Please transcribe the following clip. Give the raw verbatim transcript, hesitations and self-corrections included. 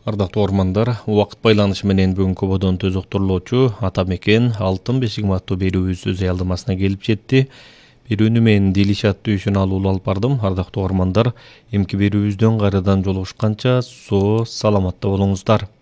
Ардактуу ормандар, убакыт байланышы менен бүгүнкү бодон төз уктурлоочу Ата Мекен алтын бешигим аттуу берүүбүз өз аялдамасына келип жетти. Берүүнү мен Дилишат Дүйшөн алуулу алып бардым. Ардактуу ормандар, эмки берүүбүздөн кайрадан жолугушканча соо саламатта болуңуздар.